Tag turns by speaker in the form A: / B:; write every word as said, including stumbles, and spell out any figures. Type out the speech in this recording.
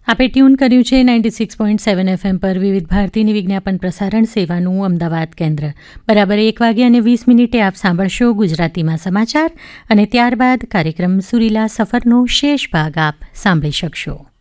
A: આપે ટ્યુન કર્યું છે ninety six point seven FM પર વિવિધ ભારતીની વિજ્ઞાપન પ્રસારણ સેવાનું અમદાવાદ કેન્દ્ર. બરાબર એક વાગે અને વીસ મિનિટે આપ સાંભળશો ગુજરાતીમાં સમાચાર અને ત્યારબાદ કાર્યક્રમ સુરીલા સફરનો શેષ ભાગ આપ સાંભળી શકશો.